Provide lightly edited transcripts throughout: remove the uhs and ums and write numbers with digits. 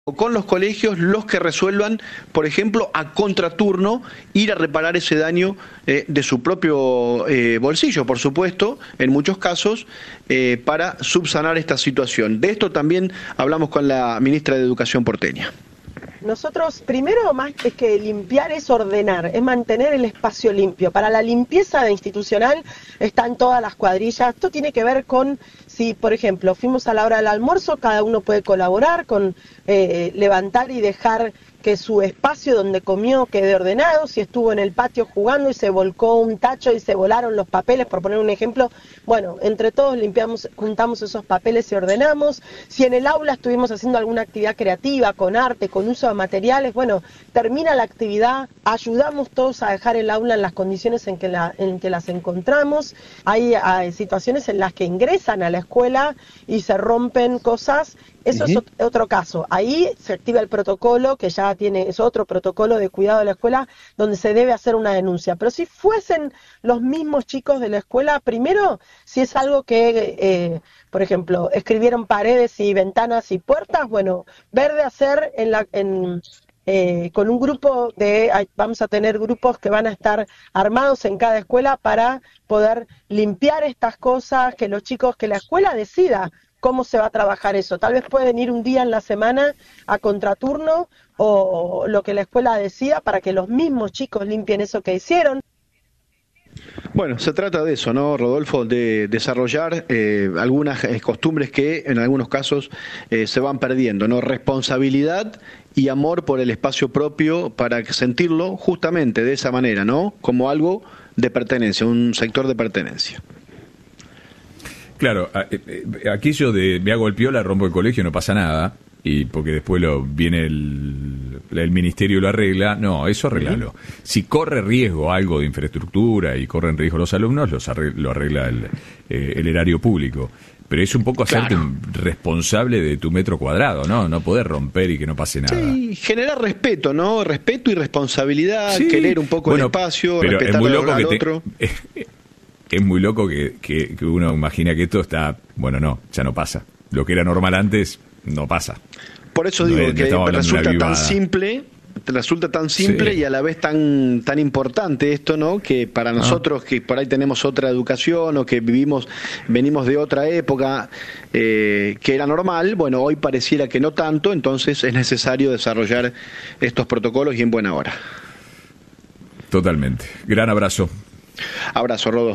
con los colegios los que resuelvan, por ejemplo, a contraturno, ir a reparar ese daño de su propio bolsillo, por supuesto, en muchos casos, para subsanar esta situación. De esto también hablamos con la ministra de Educación porteña. Nosotros, primero, más que limpiar, es ordenar, es mantener el espacio limpio. Para la limpieza institucional están todas las cuadrillas. Esto tiene que ver con, si por ejemplo fuimos a la hora del almuerzo, cada uno puede colaborar con levantar y dejar que su espacio donde comió quede ordenado. Si estuvo en el patio jugando y se volcó un tacho y se volaron los papeles, por poner un ejemplo, bueno, entre todos limpiamos, juntamos esos papeles y ordenamos. Si en el aula estuvimos haciendo alguna actividad creativa, con arte, con uso de materiales, bueno, termina la actividad, ayudamos todos a dejar el aula en las condiciones en que las encontramos. Hay situaciones en las que ingresan a la escuela y se rompen cosas. Eso es otro caso. Ahí se activa el protocolo, que ya es otro protocolo de cuidado de la escuela, donde se debe hacer una denuncia. Pero si fuesen los mismos chicos de la escuela, primero, si es algo que, por ejemplo, escribieron paredes y ventanas y puertas, bueno, ver de hacer con un grupo vamos a tener grupos que van a estar armados en cada escuela para poder limpiar estas cosas, que la escuela decida cómo se va a trabajar eso. Tal vez pueden ir un día en la semana a contraturno o lo que la escuela decida para que los mismos chicos limpien eso que hicieron. Bueno, se trata de eso, ¿no, Rodolfo? De desarrollar algunas costumbres que en algunos casos se van perdiendo, ¿no? Responsabilidad y amor por el espacio propio para sentirlo justamente de esa manera, ¿no? Como algo de pertenencia, un sector de pertenencia. Claro, aquello de me hago el piola, rompo el colegio, no pasa nada, y porque después viene el ministerio y lo arregla, no, eso arreglalo. Si corre riesgo algo de infraestructura y corren riesgo los alumnos, lo arregla el erario público. Pero es un poco hacerte responsable de tu metro cuadrado, ¿no? No poder romper y que no pase nada. Sí, generar respeto, ¿no? Respeto y responsabilidad, querer un poco el espacio, respetar al otro. Es muy loco que uno imagina que esto está... Bueno, no, ya no pasa. Lo que era normal antes, no pasa. Por eso digo que resulta tan simple y a la vez tan importante esto, ¿no? Que para nosotros, que por ahí tenemos otra educación o que venimos de otra época que era normal, bueno, hoy pareciera que no tanto, entonces es necesario desarrollar estos protocolos y en buena hora. Totalmente. Gran abrazo. Abrazo, Rodo.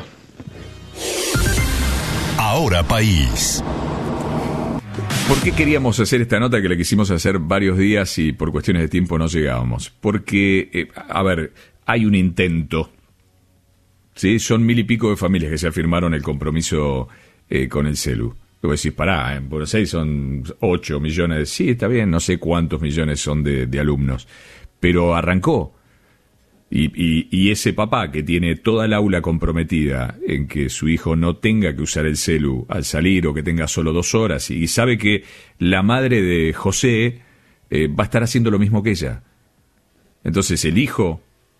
Ahora País. ¿Por qué queríamos hacer esta nota que la quisimos hacer varios días y por cuestiones de tiempo no llegábamos? Porque, hay un intento, ¿sí? Son 1.000 y pico de familias que se afirmaron el compromiso con el celu. Tú decís, en Buenos Aires son 8 millones, sí, está bien, no sé cuántos millones son de alumnos, pero arrancó. Y ese papá que tiene toda el aula comprometida en que su hijo no tenga que usar el celu al salir o que tenga solo 2 horas y sabe que la madre de José va a estar haciendo lo mismo que ella. Entonces el hijo,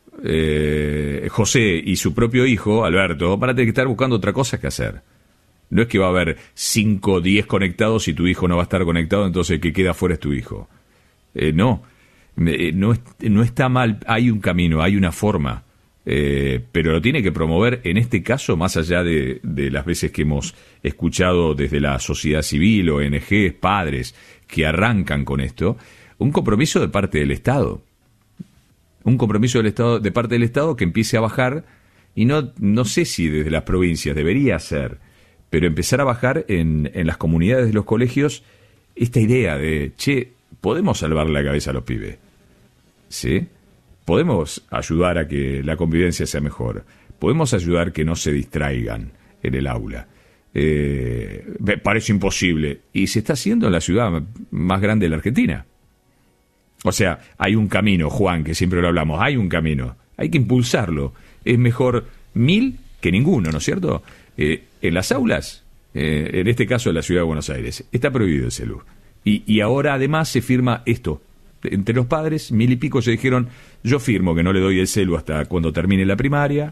José, y su propio hijo, Alberto, van a tener que estar buscando otra cosa que hacer. No es que va a haber 5 o 10 conectados y tu hijo no va a estar conectado, entonces el que queda fuera es tu hijo. No está mal, hay un camino, hay una forma, pero lo tiene que promover, en este caso, más allá de las veces que hemos escuchado desde la sociedad civil, ONGs, padres, que arrancan con esto, un compromiso de parte del Estado. Un compromiso de parte del Estado que empiece a bajar, y no sé si desde las provincias debería ser, pero empezar a bajar en las comunidades de los colegios esta idea de, podemos salvar la cabeza a los pibes. ¿Sí? Podemos ayudar a que la convivencia sea mejor. Podemos ayudar que no se distraigan en el aula. Me parece imposible. Y se está haciendo en la ciudad más grande de la Argentina. O sea, hay un camino, Juan, que siempre lo hablamos. Hay un camino. Hay que impulsarlo. Es mejor 1.000 que ninguno, ¿no es cierto? En las aulas, en este caso en la ciudad de Buenos Aires, está prohibido el celu. Y ahora además se firma esto. Entre los padres, 1.000 y pico se dijeron, yo firmo que no le doy el celu hasta cuando termine la primaria,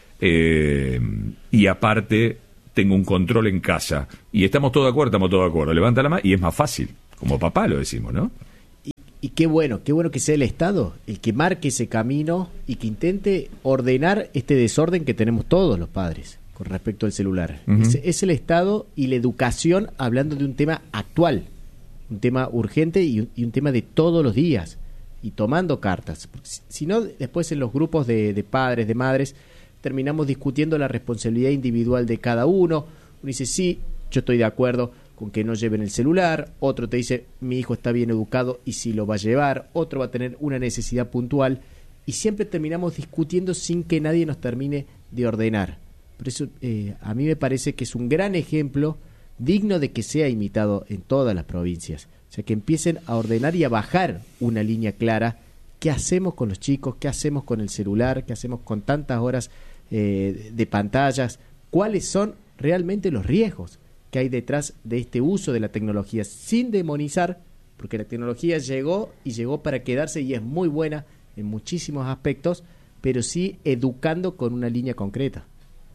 y aparte tengo un control en casa. Y estamos todos de acuerdo, levanta la mano, y es más fácil, como papá lo decimos, ¿no? Y qué bueno que sea el Estado el que marque ese camino y que intente ordenar este desorden que tenemos todos los padres con respecto al celular. Es el Estado y la educación hablando de un tema actual, un tema urgente y un tema de todos los días, y tomando cartas. Si no, después en los grupos de padres, de madres, terminamos discutiendo la responsabilidad individual de cada uno. Uno dice, sí, yo estoy de acuerdo con que no lleven el celular, otro te dice, mi hijo está bien educado y sí lo va a llevar, otro va a tener una necesidad puntual, y siempre terminamos discutiendo sin que nadie nos termine de ordenar. Por eso a mí me parece que es un gran ejemplo digno de que sea imitado en todas las provincias, o sea, que empiecen a ordenar y a bajar una línea clara. ¿Qué hacemos con los chicos? ¿Qué hacemos con el celular? ¿Qué hacemos con tantas horas de pantallas? ¿Cuáles son realmente los riesgos que hay detrás de este uso de la tecnología? Sin demonizar, porque la tecnología llegó para quedarse y es muy buena en muchísimos aspectos, pero sí educando con una línea concreta.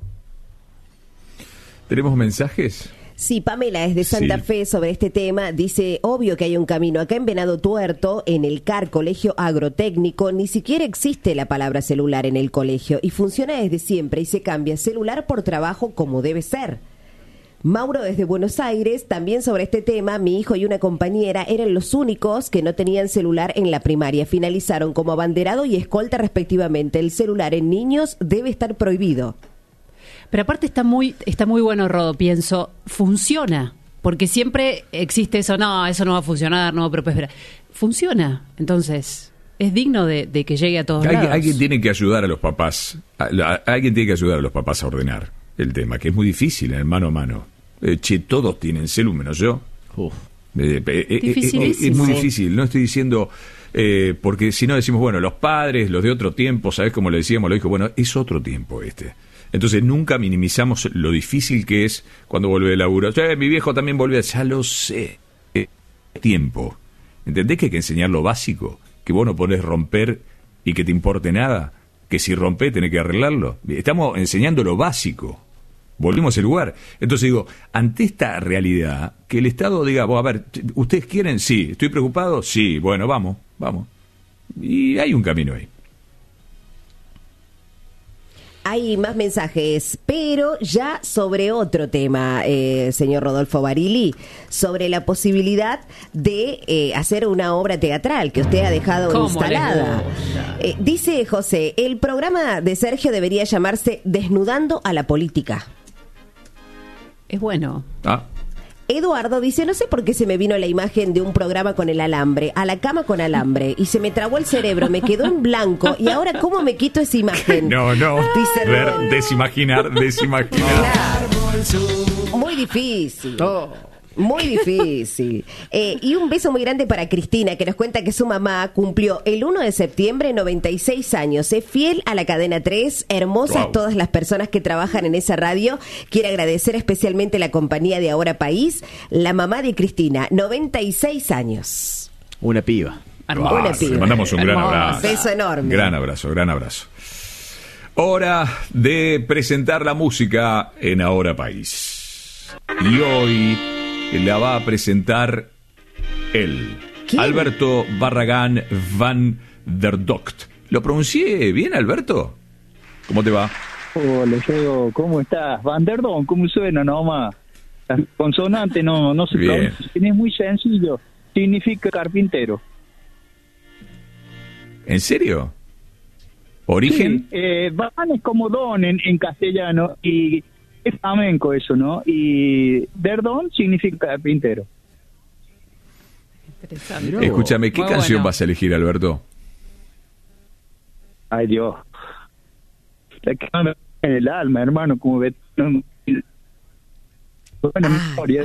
¿Tenemos mensajes? Sí, Pamela es de Santa Fe sobre este tema. Dice, obvio que hay un camino. Acá en Venado Tuerto, en el CAR, Colegio Agrotécnico, ni siquiera existe la palabra celular en el colegio y funciona desde siempre y se cambia celular por trabajo como debe ser. Mauro desde Buenos Aires, también sobre este tema, mi hijo y una compañera eran los únicos que no tenían celular en la primaria. Finalizaron como abanderado y escolta respectivamente. El celular en niños debe estar prohibido. Pero aparte está muy bueno, Rodo, pienso, funciona, porque siempre existe eso no va a funcionar, no, pero espera, funciona, entonces es digno de que llegue a todos lados. Alguien tiene que ayudar a los papás, alguien tiene que ayudar a los papás a ordenar el tema, que es muy difícil en el mano a mano. Todos tienen celu menos yo. Es muy difícil, no estoy diciendo... porque si no decimos, bueno, los padres, los de otro tiempo, ¿sabes cómo le decíamos? Lo dijo, bueno, es otro tiempo este. Entonces nunca minimizamos lo difícil que es cuando vuelve de laburo. Mi viejo también volvió, ya lo sé. Tiempo. ¿Entendés que hay que enseñar lo básico? Que vos no podés romper y que te importe nada. Que si rompés tenés que arreglarlo. Estamos enseñando lo básico. Volvimos al lugar. Entonces digo, ante esta realidad, que el Estado diga, a ver, ¿ustedes quieren? Sí. ¿Estoy preocupado? Sí. Bueno, vamos. Y hay un camino ahí. Hay más mensajes, pero ya sobre otro tema, señor Rodolfo Barili, sobre la posibilidad de hacer una obra teatral que usted ha dejado instalada. Dice José, el programa de Sergio debería llamarse Desnudando a la Política. Es bueno. Eduardo dice, no sé por qué se me vino la imagen de un programa con el alambre, a la cama con alambre, y se me trabó el cerebro, me quedó en blanco, y ahora ¿cómo me quito esa imagen? No, dice desimaginar. Muy difícil. Muy difícil. Y un beso muy grande para Cristina, que nos cuenta que su mamá cumplió el 1 de septiembre 96 años. Es fiel a la cadena 3. Hermosas todas las personas que trabajan en esa radio. Quiere agradecer especialmente la compañía de Ahora País. La mamá de Cristina, 96 años. Una piba. Una piba. Le mandamos un gran abrazo. Beso enorme. Gran abrazo. Hora de presentar la música en Ahora País. Y hoy la va a presentar él. ¿Quién? Alberto Barragán van der Docht. ¿Lo pronuncié bien, Alberto? ¿Cómo te va? Hola, Diego, ¿cómo estás? Van der Docht, ¿cómo suena nomás? La consonante no se pronuncia, es muy sencillo. Significa carpintero. ¿En serio? ¿Origen? Sí, Van es como don en castellano y es flamenco eso, ¿no? Y der Don significa carpintero. Interesante. Escúchame, ¿qué canción vas a elegir, Alberto? Ay, Dios. La que me en el alma, hermano, como ves. Buena memoria.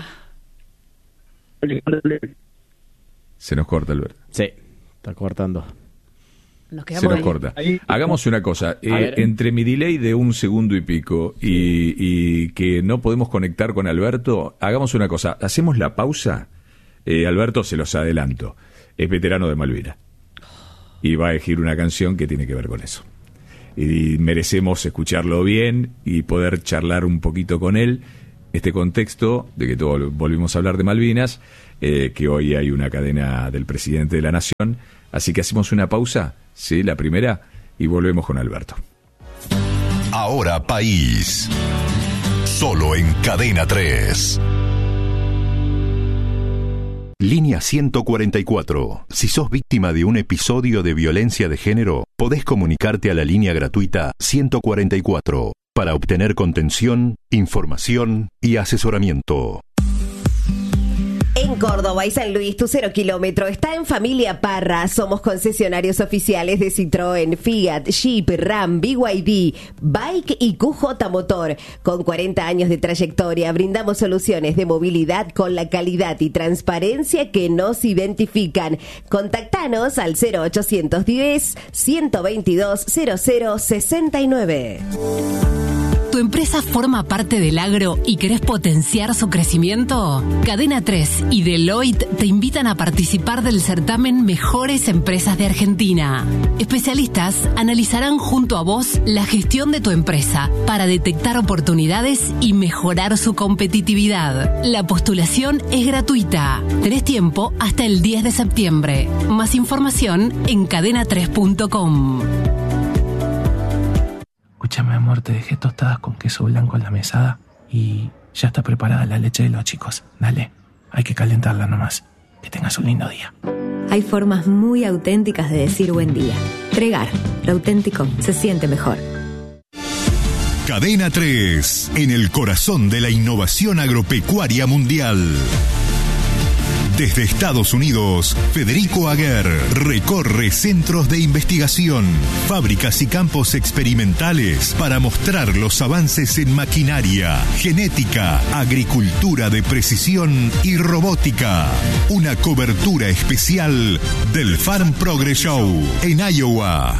Se nos corta, Alberto. Sí, está cortando. Se nos corta. Hagamos una cosa, entre mi delay de 1 segundo y pico y que no podemos conectar con Alberto, hagamos una cosa, hacemos la pausa. Alberto, se los adelanto, es veterano de Malvinas y va a elegir una canción que tiene que ver con eso. Y merecemos escucharlo bien y poder charlar un poquito con él este contexto de que todos volvimos a hablar de Malvinas, que hoy hay una cadena del presidente de la Nación. Así que hacemos una pausa, ¿sí? La primera, y volvemos con Alberto. Ahora País. Solo en Cadena 3. Línea 144. Si sos víctima de un episodio de violencia de género, podés comunicarte a la línea gratuita 144 para obtener contención, información y asesoramiento. En Córdoba y San Luis, tu 0 kilómetro está en Familia Parra. Somos concesionarios oficiales de Citroën, Fiat, Jeep, Ram, BYD, Bike y QJ Motor. Con 40 años de trayectoria, brindamos soluciones de movilidad con la calidad y transparencia que nos identifican. Contactanos al 0810 122 0069. ¿Tu empresa forma parte del agro y querés potenciar su crecimiento? Cadena 3 y Deloitte te invitan a participar del certamen Mejores Empresas de Argentina. Especialistas analizarán junto a vos la gestión de tu empresa para detectar oportunidades y mejorar su competitividad. La postulación es gratuita. Tenés tiempo hasta el 10 de septiembre. Más información en cadena3.com. Escúchame, amor, te dejé tostadas con queso blanco en la mesada y ya está preparada la leche de los chicos. Dale, hay que calentarla nomás. Que tengas un lindo día. Hay formas muy auténticas de decir buen día. Tregar, lo auténtico se siente mejor. Cadena 3, en el corazón de la innovación agropecuaria mundial. Desde Estados Unidos, Federico Aguer recorre centros de investigación, fábricas y campos experimentales para mostrar los avances en maquinaria, genética, agricultura de precisión y robótica. Una cobertura especial del Farm Progress Show en Iowa.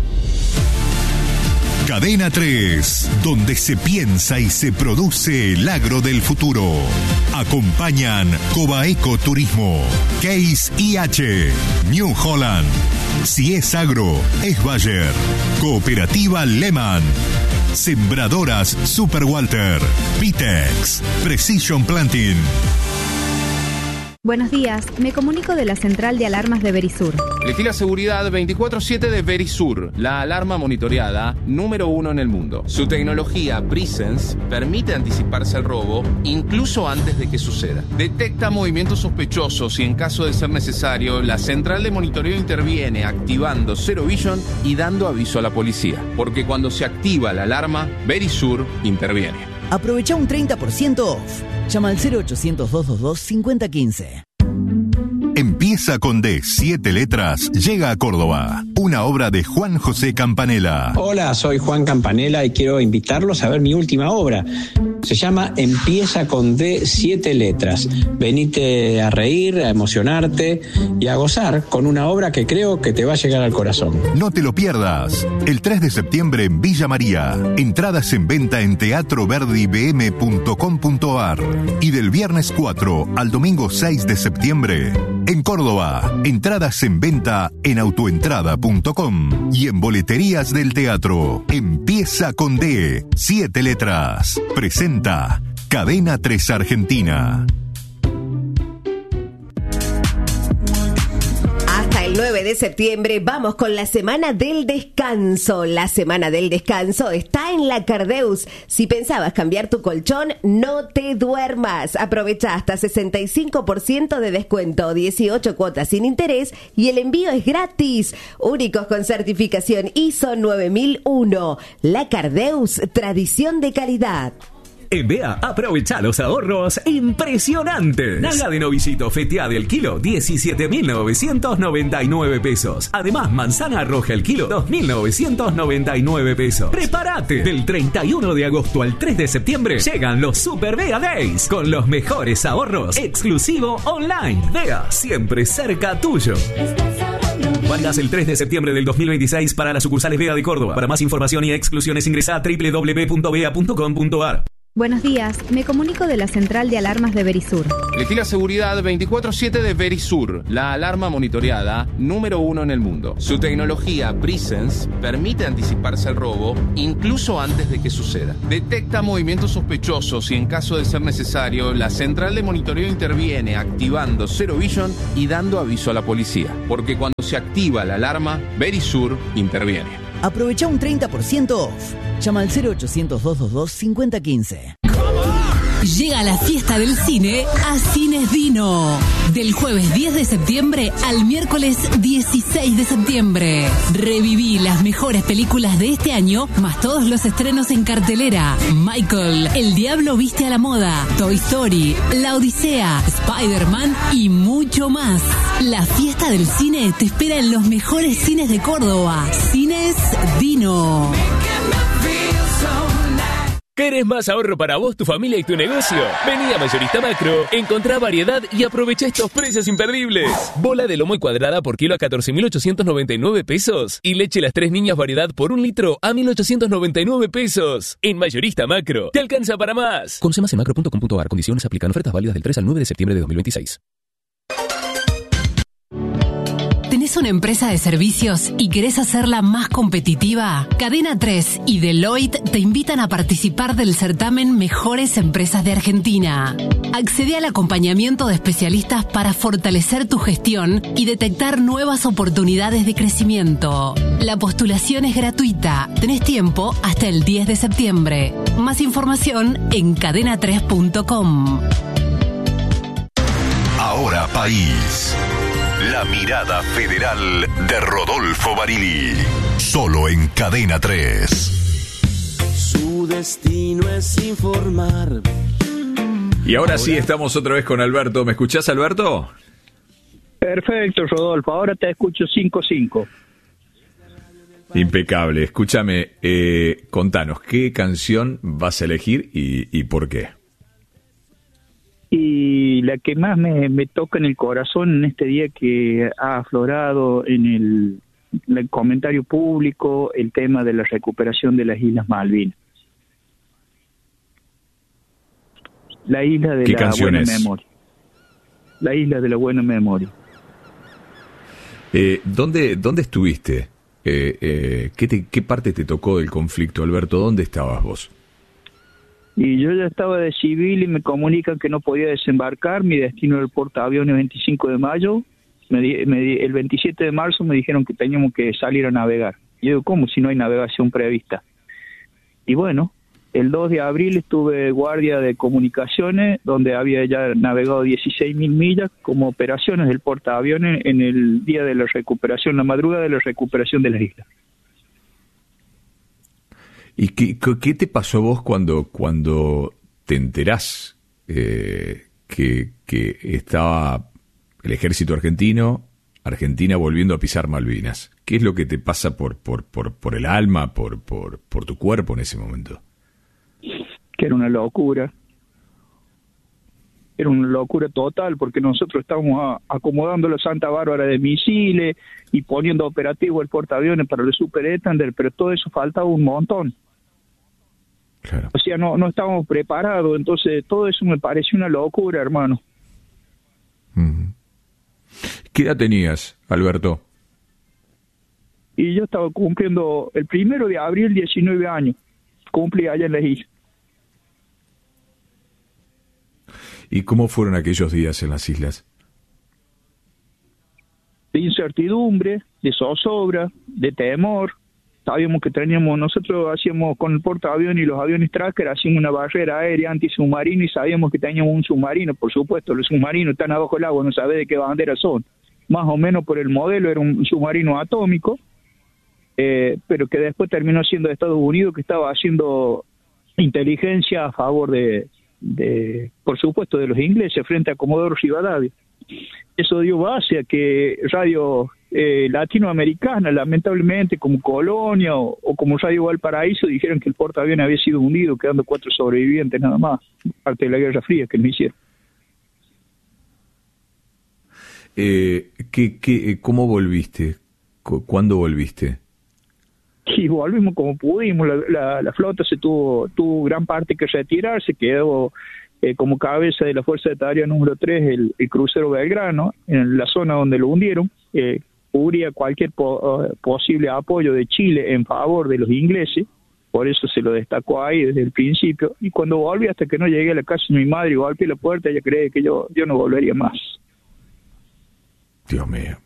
Cadena 3, donde se piensa y se produce el agro del futuro. Acompañan Cobaeco Turismo, Case IH, New Holland. Si es agro, es Bayer. Cooperativa Lehman. Sembradoras Super Walter. Pitex. Precision Planting. Buenos días, me comunico de la central de alarmas de Verisur. Elegí la seguridad 24/7 de Verisur, la alarma monitoreada número 1 en el mundo. Su tecnología Presence permite anticiparse al robo incluso antes de que suceda. Detecta movimientos sospechosos y en caso de ser necesario, la central de monitoreo interviene activando Zero Vision y dando aviso a la policía. Porque cuando se activa la alarma, Verisur interviene. Aprovecha un 30% off. Llama al 0800-222-5015. Empieza con D, 7 letras, llega a Córdoba. Una obra de Juan José Campanella. Hola, soy Juan Campanella y quiero invitarlos a ver mi última obra. Se llama Empieza con D, 7 letras. Venite a reír, a emocionarte y a gozar con una obra que creo que te va a llegar al corazón. No te lo pierdas. El 3 de septiembre en Villa María. Entradas en venta en teatroverdibm.com.ar. Y del viernes 4 al domingo 6 de septiembre en Córdoba. Entradas en venta en autoentrada.com y en boleterías del teatro. Empieza con D, 7 letras. Presenta Cadena 3 Argentina. Hasta el 9 de septiembre vamos con la Semana del Descanso. La Semana del Descanso está en la Cardeus. Si pensabas cambiar tu colchón, no te duermas. Aprovecha hasta 65% de descuento, 18 cuotas sin interés y el envío es gratis. Únicos con certificación ISO 9001. La Cardeus, tradición de calidad. En BEA, aprovecha los ahorros impresionantes. Nalga de novillito feteada del kilo, 17.999 pesos. Además, manzana roja el kilo, 2.999 pesos. Prepárate. Del 31 de agosto al 3 de septiembre llegan los Super BEA Days con los mejores ahorros exclusivo online. BEA, siempre cerca tuyo. Válidas el 3 de septiembre del 2026 para las sucursales BEA de Córdoba. Para más información y exclusiones ingresa a www.bea.com.ar. Buenos días, me comunico de la central de alarmas de Verisur. Elegí la seguridad 24/7 de Verisur, la alarma monitoreada número 1 en el mundo. Su tecnología Presence permite anticiparse al robo incluso antes de que suceda. Detecta movimientos sospechosos y en caso de ser necesario, la central de monitoreo interviene activando Zero Vision y dando aviso a la policía. Porque cuando se activa la alarma, Verisur interviene. Aprovecha un 30% off. Llama al 0800-222-5015. Llega la fiesta del cine a Cines Dino. Del jueves 10 de septiembre al miércoles 16 de septiembre. Reviví las mejores películas de este año, más todos los estrenos en cartelera. Michael, El Diablo Viste a la Moda, Toy Story, La Odisea, Spider-Man y mucho más. La fiesta del cine te espera en los mejores cines de Córdoba. Cines Dino. ¿Querés más ahorro para vos, tu familia y tu negocio? Vení a Mayorista Macro, encontrá variedad y aprovecha estos precios imperdibles. Bola de lomo y cuadrada por kilo a 14.899 pesos. Y leche Las Tres Niñas variedad por 1 litro a 1.899 pesos. En Mayorista Macro, te alcanza para más. Conoce más en macro.com.ar. Condiciones aplican. Ofertas válidas del 3 al 9 de septiembre de 2026. ¿Tenés una empresa de servicios y querés hacerla más competitiva? Cadena 3 y Deloitte te invitan a participar del certamen Mejores Empresas de Argentina. Accede al acompañamiento de especialistas para fortalecer tu gestión y detectar nuevas oportunidades de crecimiento. La postulación es gratuita. Tenés tiempo hasta el 10 de septiembre. Más información en cadena3.com. Ahora País. La mirada federal de Rodolfo Barili. Solo en Cadena 3. Su destino es informar. Y ahora sí estamos otra vez con Alberto. ¿Me escuchás, Alberto? Perfecto, Rodolfo. Ahora te escucho 5-5. Impecable. Escúchame, contanos, ¿qué canción vas a elegir y por qué? Y la que más me toca en el corazón en este día que ha aflorado en el comentario público el tema de la recuperación de las Islas Malvinas. La isla de la buena memoria. La isla de la buena memoria. ¿Dónde estuviste? ¿Qué parte te tocó del conflicto, Alberto? ¿Dónde estabas vos? Y yo ya estaba de civil y me comunican que no podía desembarcar. Mi destino era el portaaviones 25 de mayo. El 27 de marzo me dijeron que teníamos que salir a navegar. Y yo digo, ¿cómo si no hay navegación prevista? Y bueno, el 2 de abril estuve guardia de comunicaciones, donde había ya navegado 16.000 millas como operaciones del portaaviones en el día de la recuperación, la madrugada de la recuperación de las islas. ¿Y qué te pasó a vos cuando te enterás que estaba el ejército Argentina volviendo a pisar Malvinas? ¿Qué es lo que te pasa por el alma, por tu cuerpo en ese momento? Que era una locura. Era una locura total, porque nosotros estábamos acomodando la Santa Bárbara de misiles y poniendo operativo el portaaviones para el Super Étander, pero todo eso faltaba un montón. Claro. O sea, no estábamos preparados, entonces todo eso me pareció una locura, hermano. ¿Qué edad tenías, Alberto? Y yo estaba cumpliendo el 1 de abril 19 años. Cumplí allá en la isla. ¿Y cómo fueron aquellos días en las islas? De incertidumbre, de zozobra, de temor. Sabíamos que nosotros hacíamos con el portaaviones y los aviones tracker, hacíamos una barrera aérea antisubmarina y sabíamos que teníamos un submarino. Por supuesto, los submarinos están abajo del agua, no sabe de qué bandera son. Más o menos por el modelo era un submarino atómico, pero que después terminó siendo de Estados Unidos, que estaba haciendo inteligencia a favor de por supuesto, de los ingleses frente a Comodoro Rivadavia. Eso dio base a que radio latinoamericana, lamentablemente, como Colonia o como Radio Valparaíso, dijeron que el portaaviones había sido hundido, quedando 4 sobrevivientes nada más, parte de la Guerra Fría que no hicieron. ¿Cómo volviste? ¿Cuándo volviste? y volvimos como pudimos. La flota se tuvo gran parte que retirar, se quedó como cabeza de la Fuerza de Tarea número 3 el crucero Belgrano, en la zona donde lo hundieron. Cubría cualquier posible apoyo de Chile en favor de los ingleses, por eso se lo destacó ahí desde el principio. Y cuando volví, hasta que no llegué a la casa de mi madre y golpeé la puerta, ella cree que yo no volvería más. Dios mío.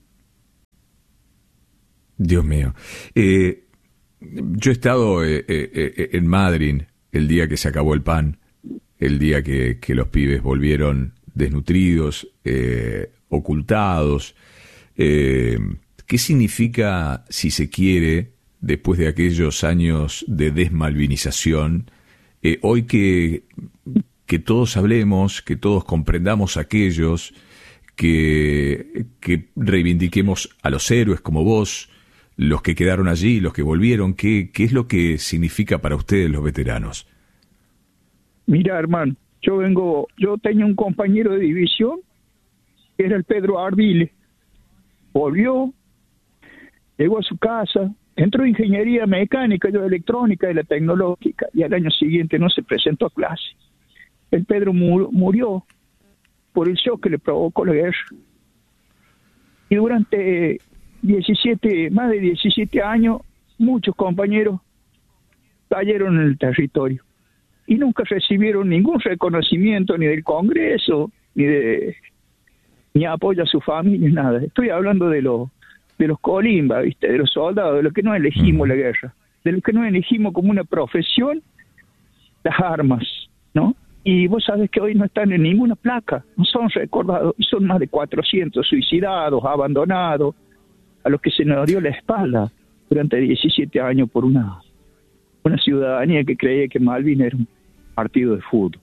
Dios mío. Yo he estado en Madryn el día que se acabó el pan, el día que los pibes volvieron desnutridos, ocultados. ¿Qué significa, si se quiere, después de aquellos años de desmalvinización, hoy que todos hablemos, que todos comprendamos a aquellos, que reivindiquemos a los héroes como vos, los que quedaron allí, los que volvieron? ¿Qué es lo que significa para ustedes los veteranos? Mira, hermano, yo tenía un compañero de división, que era el Pedro Ardile. Volvió, llegó a su casa, entró en ingeniería mecánica, yo electrónica y la tecnológica, y al año siguiente no se presentó a clase. El Pedro murió por el shock que le provocó la guerra. Y durante más de 17 años, muchos compañeros cayeron en el territorio y nunca recibieron ningún reconocimiento ni del Congreso, ni apoyo a su familia, nada. Estoy hablando de los colimba, ¿viste? De los soldados, de los que no elegimos la guerra, de los que no elegimos como una profesión las armas, ¿no? Y vos sabés que hoy no están en ninguna placa, no son recordados, y son más de 400 suicidados, abandonados, a los que se nos dio la espalda durante 17 años por una ciudadanía que creía que Malvin era un partido de fútbol.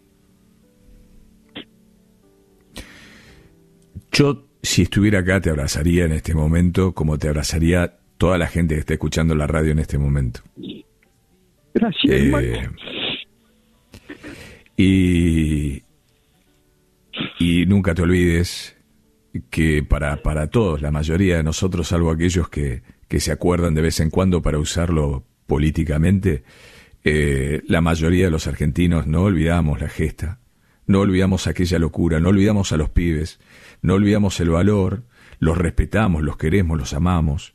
Yo, si estuviera acá, te abrazaría en este momento como te abrazaría toda la gente que está escuchando la radio en este momento. Gracias, hermano. Y nunca te olvides que para todos, la mayoría de nosotros, salvo aquellos que se acuerdan de vez en cuando para usarlo políticamente, la mayoría de los argentinos no olvidamos la gesta, no olvidamos aquella locura, no olvidamos a los pibes, no olvidamos el valor, los respetamos, los queremos, los amamos.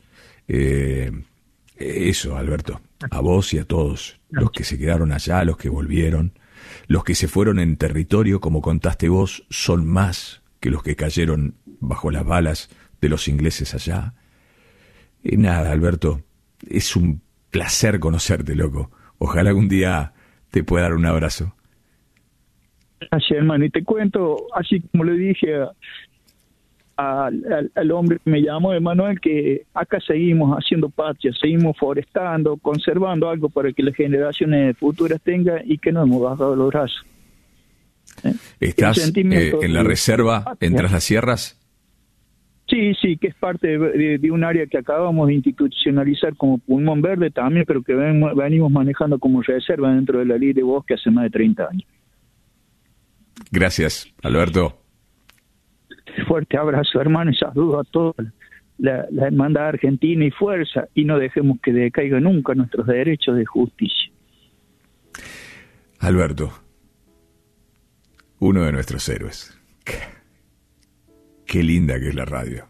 Eso, Alberto, a vos y a todos, los que se quedaron allá, los que volvieron, los que se fueron en territorio, como contaste vos, son más que los que cayeron bajo las balas de los ingleses allá. Y nada, Alberto, es un placer conocerte, loco. Ojalá algún día te pueda dar un abrazo. Gracias, hermano. Y te cuento, así como le dije al hombre que me llamó, Emanuel, que acá seguimos haciendo patria, seguimos forestando, conservando algo para que las generaciones futuras tengan, y que no hemos bajado los brazos. ¿Estás en la reserva en Tras las Sierras? Sí, que es parte de un área que acabamos de institucionalizar como pulmón verde también, pero que venimos manejando como reserva dentro de la ley de bosque hace más de 30 años. Gracias, Alberto. Fuerte abrazo, hermano, y saludos a toda la hermandad argentina, y fuerza, y no dejemos que decaigan nunca nuestros derechos de justicia. Alberto, uno de nuestros héroes. Qué linda que es la radio.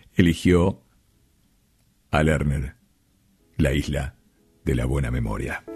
Eligió a Lerner, la isla de la buena memoria.